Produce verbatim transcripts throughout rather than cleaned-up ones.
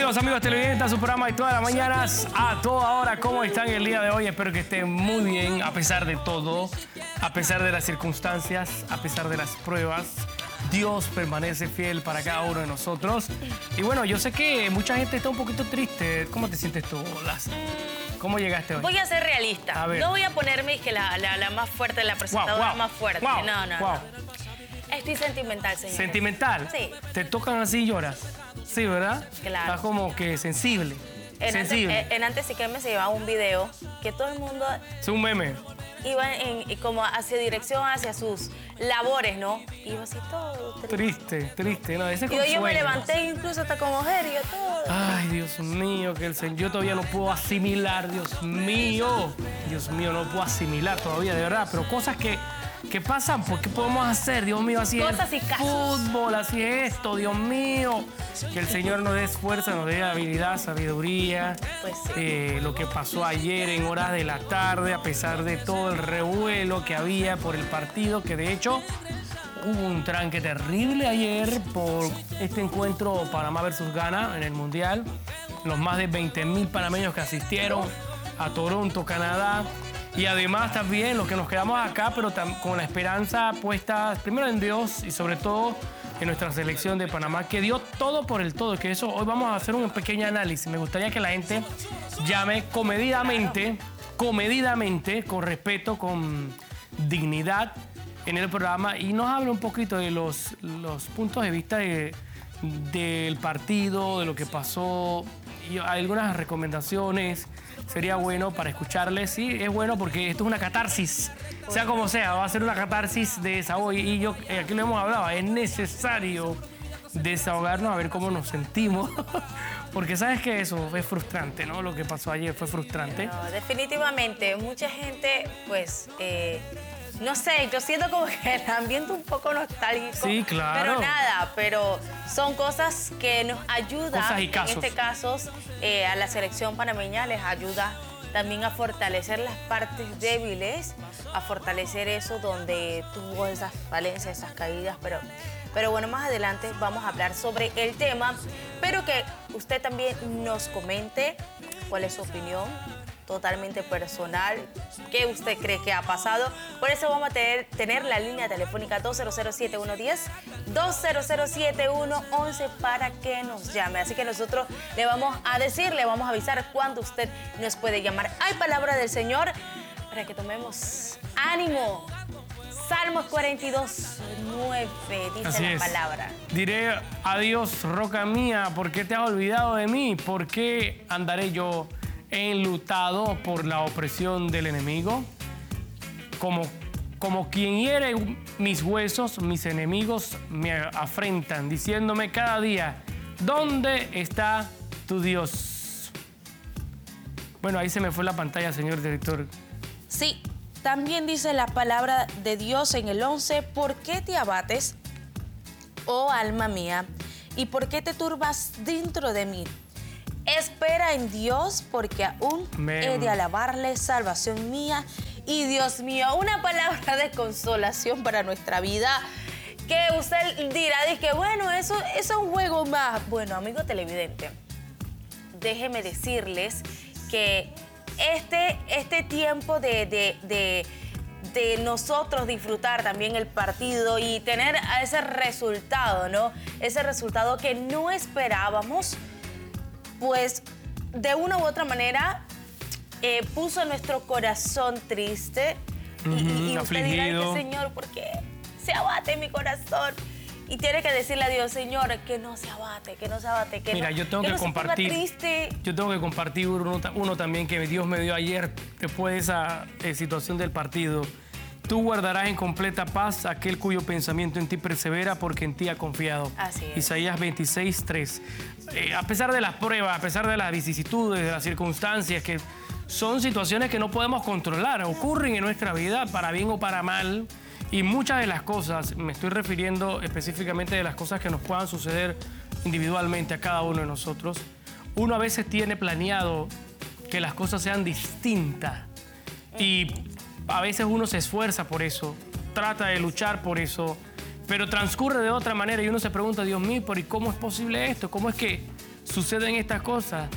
Bienvenidos amigos televidentes a su programa de todas las mañanas, a toda hora. ¿Cómo están el día de hoy? Espero que estén muy bien a pesar de todo, a pesar de las circunstancias, a pesar de las pruebas. Dios permanece fiel para cada uno de nosotros. Y bueno, yo sé que mucha gente está un poquito triste. ¿Cómo te sientes tú, Laza? ¿Cómo llegaste hoy? Voy a ser realista. A ver. No voy a ponerme que la, la, la más fuerte, la presentadora Wow, wow, más fuerte. wow, no, no, wow. no. Estoy sentimental, señor. ¿Sentimental? Sí. ¿Te tocan así y lloras? Sí, ¿verdad? Claro. Estás como que sensible. En sensible. antes, en antes sí que me se llevaba un video que todo el mundo Es un meme. iba en, en- como hacia dirección hacia sus labores, ¿no? Iba así todo triste. Triste, triste. No, ese Y hoy yo me consuelo. levanté incluso hasta con ojerio, todo. Ay, Dios mío, que el Señor, yo todavía no puedo asimilar, Dios mío. Dios mío, no puedo asimilar todavía, de verdad. Pero cosas que, que pasan, ¿por qué podemos hacer? Dios mío, así Cosas es y casos. fútbol, así es esto, Dios mío. Que el Señor nos dé fuerza, nos dé habilidad, sabiduría. Pues sí. Eh, lo que pasó ayer en horas de la tarde, a pesar de todo el revuelo que había por el partido, que de hecho hubo un tranque terrible ayer por este encuentro Panamá versus Ghana en el Mundial. Los más de veinte mil panameños que asistieron a Toronto, Canadá. Y además también los que nos quedamos acá, pero con la esperanza puesta primero en Dios y sobre todo en nuestra selección de Panamá, que dio todo por el todo. Que eso hoy vamos a hacer un pequeño análisis. Me gustaría que la gente llame comedidamente, comedidamente, con respeto, con dignidad en el programa y nos hable un poquito de los, los puntos de vista de, del partido, de lo que pasó y algunas recomendaciones. Sería bueno para escucharles. Sí, es bueno porque esto es una catarsis. Sea como sea, va a ser una catarsis de desahogo. Y yo, eh, aquí lo hemos hablado, es necesario desahogarnos a ver cómo nos sentimos. Porque sabes que eso es frustrante, ¿no? Lo que pasó ayer fue frustrante. No, definitivamente, mucha gente, pues, eh, no sé, yo siento como que el ambiente un poco nostálgico. Sí, claro. Pero nada, pero son cosas que nos ayudan, Cosas y en casos. este caso, eh, a la selección panameña les ayuda también a fortalecer las partes débiles, a fortalecer eso donde tuvo esas falencias, esas caídas, pero... Pero bueno, más adelante vamos a hablar sobre el tema, pero que usted también nos comente cuál es su opinión totalmente personal, qué usted cree que ha pasado. Por eso vamos a tener, tener la línea telefónica dos cero cero siete uno uno cero, dos cero cero siete uno once para que nos llame. Así que nosotros le vamos a decir, le vamos a avisar cuándo usted nos puede llamar. Hay palabra del Señor para que tomemos ánimo. Salmos cuarenta y dos, nueve, dice Así la es. palabra. Diré adiós, roca mía, ¿por qué te has olvidado de mí? ¿Por qué andaré yo enlutado por la opresión del enemigo? Como, como quien hiere mis huesos, mis enemigos me afrentan, diciéndome cada día, ¿dónde está tu Dios? Bueno, ahí se me fue la pantalla, señor director. Sí. También dice la palabra de Dios en el once, ¿por qué te abates, oh alma mía? ¿Y por qué te turbas dentro de mí? Espera en Dios, porque aún Amén. he de alabarle, salvación mía y Dios mío. Una palabra de consolación para nuestra vida, que usted dirá, que bueno, eso, eso es un juego más. Bueno, amigo televidente, déjeme decirles que Este, este tiempo de, de, de, de nosotros disfrutar también el partido y tener ese resultado, ¿no? Ese resultado que no esperábamos, pues de una u otra manera eh, puso nuestro corazón triste. Y, y, y usted dirá, afligido. Señor, ¿por qué se abate mi corazón? Y tiene que decirle a Dios, Señor, que no se abate, que no se abate, que Mira, no, yo tengo que que no se ponga compartir. triste. Yo tengo que compartir uno, uno también que Dios me dio ayer después de esa eh, situación del partido. Tú guardarás en completa paz aquel cuyo pensamiento en ti persevera, porque en ti ha confiado. Así es. Isaías veintiséis, tres. Eh, a pesar de las pruebas, a pesar de las vicisitudes, de las circunstancias, que son situaciones que no podemos controlar, ocurren en nuestra vida, para bien o para mal. Y muchas de las cosas, me estoy refiriendo específicamente de las cosas que nos puedan suceder individualmente a cada uno de nosotros. Uno a veces tiene planeado que las cosas sean distintas y a veces uno se esfuerza por eso, trata de luchar por eso, pero transcurre de otra manera y uno se pregunta, Dios mío, ¿pero y cómo es posible esto? ¿Cómo es que suceden estas cosas,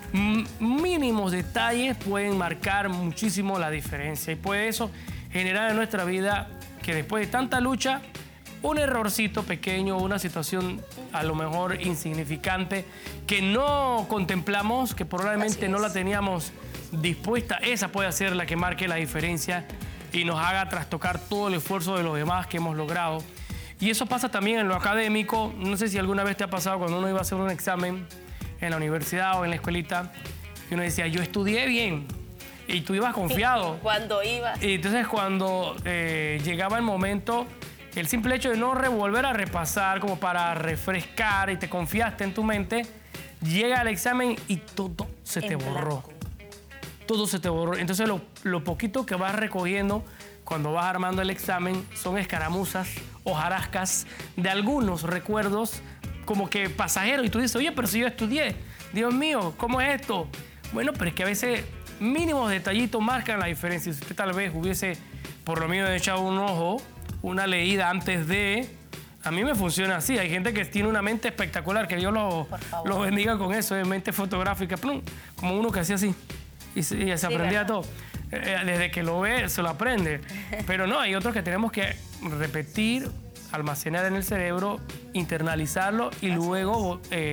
mínimos detalles pueden marcar muchísimo la diferencia y puede eso generar en nuestra vida que después de tanta lucha, un errorcito pequeño, una situación a lo mejor insignificante que no contemplamos, que probablemente no la teníamos dispuesta, esa puede ser la que marque la diferencia y nos haga trastocar todo el esfuerzo de los demás que hemos logrado. Y eso pasa también en lo académico. No sé si alguna vez te ha pasado cuando uno iba a hacer un examen en la universidad o en la escuelita, y uno decía, yo estudié bien, y tú ibas confiado. Cuando ibas. Y entonces cuando eh, llegaba el momento, el simple hecho de no revolver a repasar, como para refrescar, y te confiaste en tu mente, llega el examen y todo se te borró. Todo se te borró. Entonces lo, lo poquito que vas recogiendo cuando vas armando el examen son escaramuzas, hojarascas de algunos recuerdos como que pasajeros. Y tú dices, oye, pero si yo estudié, Dios mío, ¿cómo es esto? Bueno, pero es que a veces mínimos detallitos marcan la diferencia. Si usted tal vez hubiese por lo menos echado un ojo, una leída antes de... A mí me funciona así. Hay gente que tiene una mente espectacular, que Dios los lo bendiga con eso, de mente fotográfica, plum, como uno que hacía así y se, y se sí, aprendía ¿verdad? Todo. Desde que lo ve, se lo aprende. Pero no, hay otros que tenemos que repetir, almacenar en el cerebro, internalizarlo y luego eh,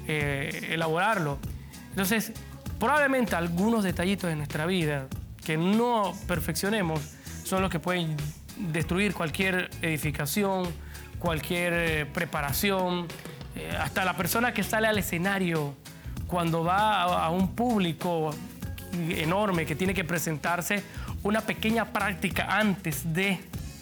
eh, elaborarlo. Entonces, probablemente algunos detallitos de nuestra vida que no perfeccionemos son los que pueden destruir cualquier edificación, cualquier eh, preparación. Eh, hasta la persona que sale al escenario cuando va a, a un público enorme que tiene que presentarse, una pequeña práctica antes de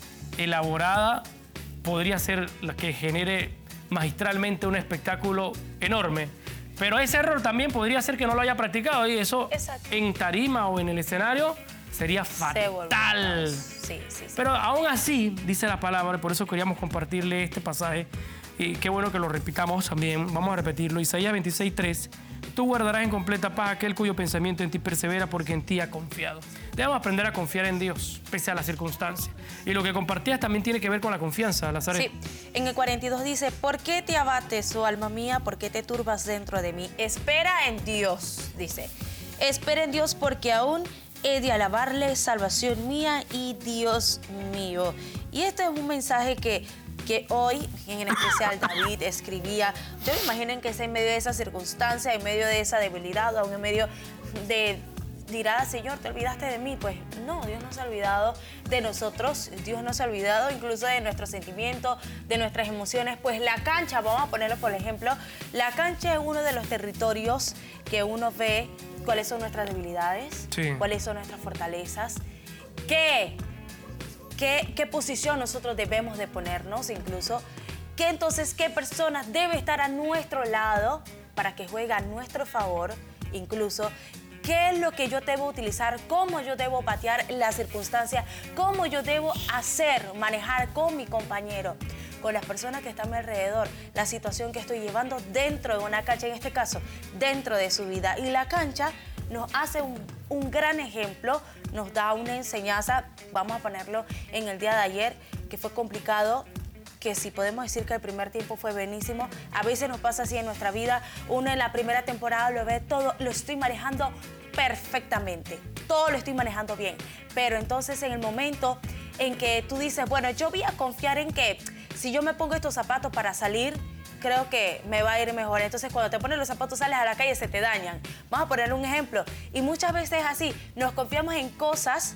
elaborada podría ser la que genere magistralmente un espectáculo enorme. Pero ese error también podría ser que no lo haya practicado y eso Exacto. en tarima o en el escenario sería fatal. Sí, sí, sí. Pero aún así, dice la palabra, por eso queríamos compartirle este pasaje y qué bueno que lo repitamos también. Vamos a repetirlo. Isaías veintiséis, tres. Tú guardarás en completa paz aquel cuyo pensamiento en ti persevera porque en ti ha confiado. Debemos aprender a confiar en Dios, pese a las circunstancias. Y lo que compartías también tiene que ver con la confianza, Nazaret. Sí, en el cuarenta y dos dice, ¿por qué te abates, oh alma mía? ¿Por qué te turbas dentro de mí? Espera en Dios, dice. Espera en Dios porque aún he de alabarle, salvación mía y Dios mío. Y este es un mensaje que... que hoy, en especial David, escribía. Yo me imagino que es en medio de esa circunstancia, en medio de esa debilidad, aún en medio de, dirá, Señor, ¿te olvidaste de mí? Pues no, Dios no se ha olvidado de nosotros, Dios no se ha olvidado incluso de nuestros sentimientos, de nuestras emociones. Pues la cancha, vamos a ponerlo por ejemplo, la cancha es uno de los territorios que uno ve cuáles son nuestras debilidades, sí. cuáles son nuestras fortalezas, qué ¿Qué, qué posición nosotros debemos de ponernos incluso? ¿Qué entonces, qué personas debe estar a nuestro lado para que juegue a nuestro favor? Incluso, ¿qué es lo que yo debo utilizar? ¿Cómo yo debo patear la circunstancia? ¿Cómo yo debo hacer, manejar con mi compañero? Con las personas que están a mi alrededor, la situación que estoy llevando dentro de una cancha, en este caso, dentro de su vida. Y la cancha nos hace un, un gran ejemplo, nos da una enseñanza, vamos a ponerlo en el día de ayer, que fue complicado, que si podemos decir que el primer tiempo fue buenísimo, a veces nos pasa así en nuestra vida, uno en la primera temporada lo ve todo, lo estoy manejando perfectamente, todo lo estoy manejando bien, pero entonces en el momento en que tú dices, bueno, yo voy a confiar en que si yo me pongo estos zapatos para salir, creo que me va a ir mejor. Entonces, cuando te pones los zapatos, sales a la calle, se te dañan. Vamos a poner un ejemplo. Y muchas veces es así. Nos confiamos en cosas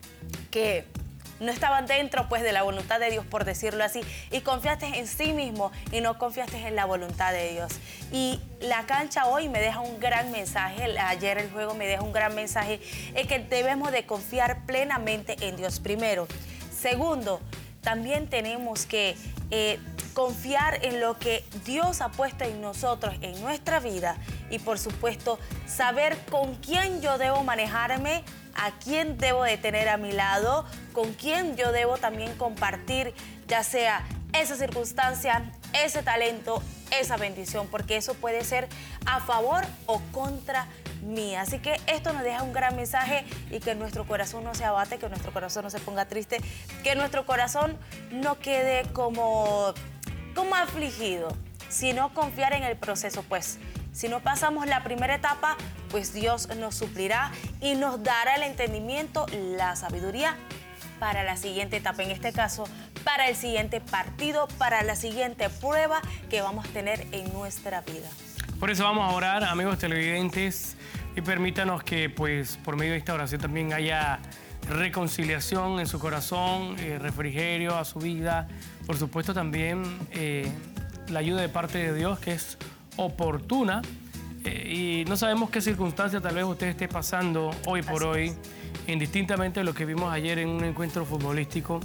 que no estaban dentro, pues, de la voluntad de Dios, por decirlo así. Y confiaste en sí mismo y no confiaste en la voluntad de Dios. Y la cancha hoy me deja un gran mensaje. Ayer el juego me deja un gran mensaje. Es que debemos de confiar plenamente en Dios primero. Segundo, también tenemos que... Eh, confiar en lo que Dios ha puesto en nosotros, en nuestra vida y por supuesto saber con quién yo debo manejarme, a quién debo de tener a mi lado, con quién yo debo también compartir ya sea esa circunstancia, ese talento, esa bendición, porque eso puede ser a favor o contra mí. Así que esto nos deja un gran mensaje y que nuestro corazón no se abate, que nuestro corazón no se ponga triste, que nuestro corazón no quede como... como afligido, sino confiar en el proceso, pues, Si no pasamos la primera etapa, pues Dios nos suplirá y nos dará el entendimiento, la sabiduría para la siguiente etapa, en este caso, para el siguiente partido, para la siguiente prueba que vamos a tener en nuestra vida. Por eso vamos a orar, amigos televidentes, y permítanos que, pues, por medio de esta oración también haya reconciliación en su corazón, eh, refrigerio a su vida, por supuesto también eh, la ayuda de parte de Dios, que es oportuna, eh, y no sabemos qué circunstancia tal vez usted esté pasando hoy por Así hoy, es. indistintamente de lo que vimos ayer en un encuentro futbolístico.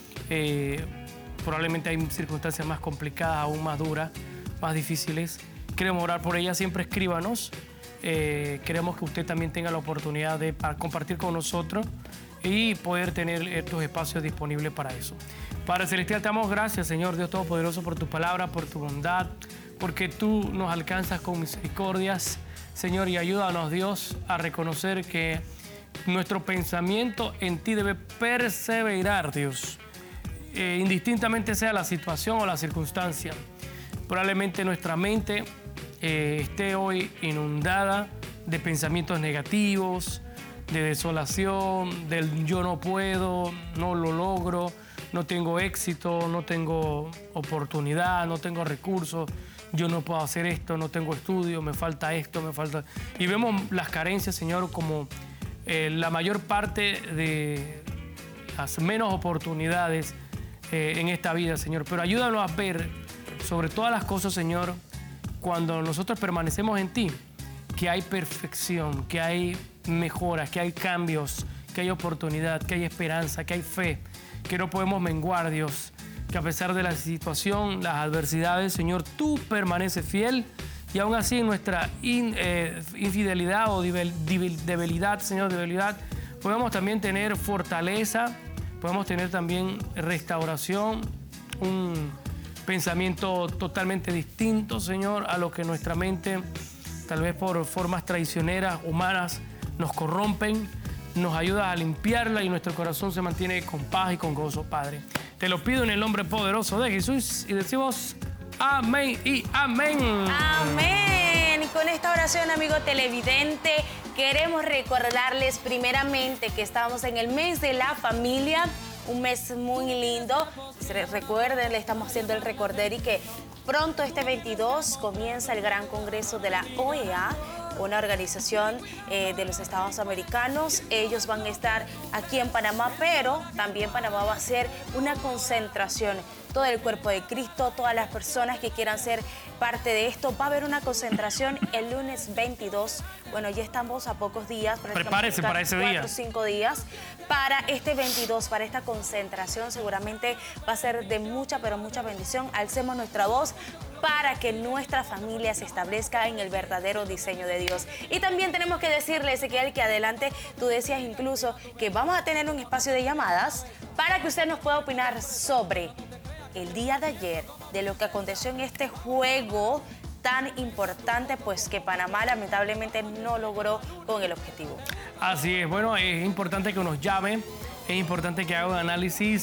Eh, probablemente hay circunstancias más complicadas, aún más duras, más difíciles. Queremos orar por ellas, siempre escríbanos. Eh, queremos que usted también tenga la oportunidad de para compartir con nosotros y poder tener estos espacios disponibles para eso. Padre Celestial, te damos gracias, Señor Dios Todopoderoso, por tu palabra, por tu bondad, porque tú nos alcanzas con misericordias, Señor, y ayúdanos, Dios, a reconocer que nuestro pensamiento en ti debe perseverar, Dios, eh, indistintamente sea la situación o la circunstancia. Probablemente nuestra mente eh, esté hoy inundada de pensamientos negativos, de desolación, del yo no puedo, no lo logro, no tengo éxito, no tengo oportunidad, no tengo recursos, yo no puedo hacer esto, no tengo estudio, me falta esto, me falta... Y vemos las carencias, Señor, como eh, la mayor parte de las menos oportunidades eh, en esta vida, Señor. Pero ayúdanos a ver sobre todas las cosas, Señor, cuando nosotros permanecemos en ti, que hay perfección, que hay mejoras, que hay cambios, que hay oportunidad, que hay esperanza, que hay fe, que no podemos menguar, Dios, que a pesar de la situación, las adversidades, Señor, tú permaneces fiel y aún así en nuestra in, eh, infidelidad o debilidad, Señor, debilidad, podemos también tener fortaleza, podemos tener también restauración, un pensamiento totalmente distinto, Señor, a lo que nuestra mente, tal vez por formas traicioneras, humanas, nos corrompen, nos ayuda a limpiarla y nuestro corazón se mantiene con paz y con gozo, Padre. Te lo pido en el nombre poderoso de Jesús y decimos amén y amén. Amén. Y con esta oración, amigo televidente, queremos recordarles primeramente que estamos en el mes de la familia, un mes muy lindo. Recuerden, le estamos haciendo el recorder y que pronto este veintidós comienza el Gran Congreso de la O E A, una organización eh, de los Estados Americanos. Ellos van a estar aquí en Panamá, pero también Panamá va a hacer una concentración. Todo el cuerpo de Cristo, todas las personas que quieran ser parte de esto, va a haber una concentración el lunes veintidós. Bueno, ya estamos a pocos días. Prepárese para ese día. Cuatro o cinco días para este veintidós, para esta concentración. Seguramente va a ser de mucha, pero mucha bendición. Alcemos nuestra voz para que nuestra familia se establezca en el verdadero diseño de Dios. Y también tenemos que decirle, Ezequiel, que adelante tú decías incluso que vamos a tener un espacio de llamadas para que usted nos pueda opinar sobre el día de ayer, de lo que aconteció en este juego tan importante, pues que Panamá lamentablemente no logró con el objetivo. Así es, bueno, es importante que nos llamen, es importante que hagan un análisis